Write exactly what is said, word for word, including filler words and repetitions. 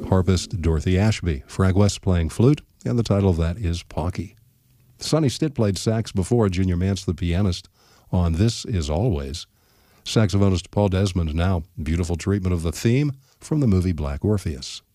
harpist Dorothy Ashby. Frank West playing flute, and the title of that is Pocky. Sonny Stitt played sax before, Junior Mance, the pianist, on This Is Always. Saxophonist Paul Desmond now, beautiful treatment of the theme from the movie Black Orpheus.